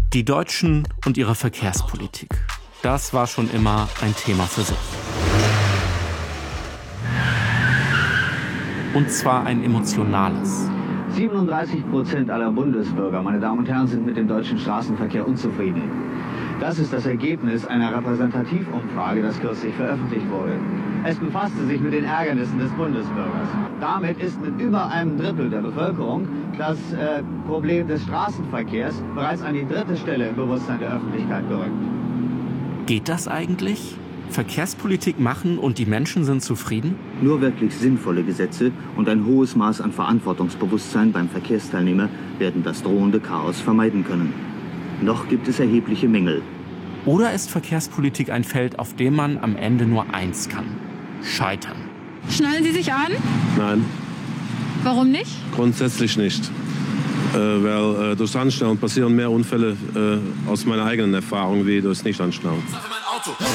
Die Deutschen und ihre Verkehrspolitik. Das war schon immer ein Thema für sich. Und zwar ein emotionales. 37% aller Bundesbürger, meine Damen und Herren, sind mit dem deutschen Straßenverkehr unzufrieden. Das ist das Ergebnis einer Repräsentativumfrage, das kürzlich veröffentlicht wurde. Es befasste sich mit den Ärgernissen des Bundesbürgers. Damit ist mit über einem Drittel der Bevölkerung das Problem des Straßenverkehrs bereits an die 3. Stelle im Bewusstsein der Öffentlichkeit gerückt. Geht das eigentlich? Verkehrspolitik machen und die Menschen sind zufrieden? Nur wirklich sinnvolle Gesetze und ein hohes Maß an Verantwortungsbewusstsein beim Verkehrsteilnehmer werden das drohende Chaos vermeiden können. Noch gibt es erhebliche Mängel. Oder ist Verkehrspolitik ein Feld, auf dem man am Ende nur eins kann: scheitern? Schnallen Sie sich an? Nein. Warum nicht? Grundsätzlich nicht. Weil durchs Anschnallen passieren mehr Unfälle aus meiner eigenen Erfahrung wie durchs Nicht-Anschnallen.